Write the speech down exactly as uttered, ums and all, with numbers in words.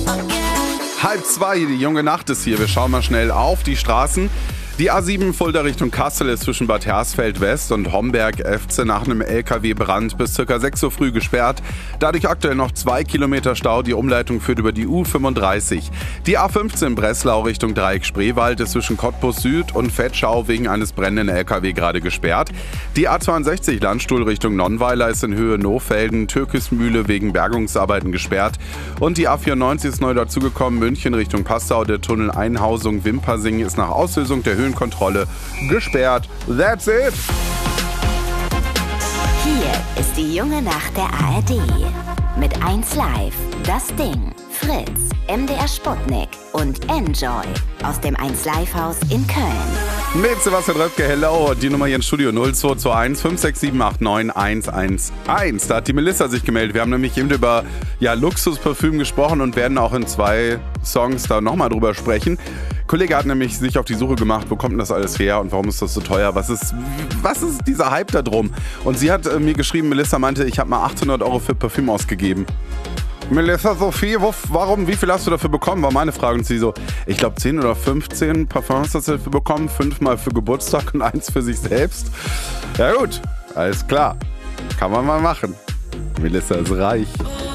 Halb zwei, die junge Nacht ist hier. Wir schauen mal schnell auf die Straßen. Die A sieben Fulda Richtung Kassel ist zwischen Bad Hersfeld West und Homberg-Efze nach einem L K W-Brand bis ca. sechs Uhr früh gesperrt. Dadurch aktuell noch zwei Kilometer Stau. Die Umleitung führt über die U fünfunddreißig. Die A fünfzehn Breslau Richtung Dreieck Spreewald ist zwischen Cottbus Süd und Vetschau wegen eines brennenden L K W gerade gesperrt. Die A zweiundsechzig Landstuhl Richtung Nonnweiler ist in Höhe Nohfelden, Türkismühle wegen Bergungsarbeiten gesperrt. Und die A vierundneunzig ist neu dazugekommen, München Richtung Passau. Der Tunnel Einhausung Wimpersing ist nach Auslösung der Höhenkontrolle gesperrt. That's it! Hier ist die junge Nacht der A R D. Mit eins Live, Das Ding, Fritz, M D R Sputnik und Enjoy aus dem eins Live Haus in Köln. Mit Sebastian Röpke, hello. Die Nummer hier ins Studio null zwei zwei eins fünf sechs sieben acht neun eins eins eins. Da hat die Melissa sich gemeldet. Wir haben nämlich eben über ja, Luxusparfüm gesprochen und werden auch in zwei Songs da nochmal drüber sprechen. Ein Kollege hat nämlich sich auf die Suche gemacht, wo kommt denn das alles her und warum ist das so teuer? Was ist, was ist dieser Hype da drum? Und sie hat äh, mir geschrieben, Melissa meinte, ich habe mal achthundert Euro für Parfüm ausgegeben. Melissa, Sophie, wo, warum, wie viel hast du dafür bekommen, war meine Frage. Und sie so, ich glaube zehn oder fünfzehn Parfums hast du dafür bekommen, fünfmal für Geburtstag und eins für sich selbst. Ja gut, alles klar, kann man mal machen. Melissa ist reich.